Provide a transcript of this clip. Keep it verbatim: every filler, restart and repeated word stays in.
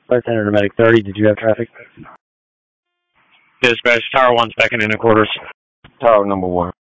Flight Center to Medic thirty, did you have traffic? Dispatch, Tower one, second and a quarters. Tower number one.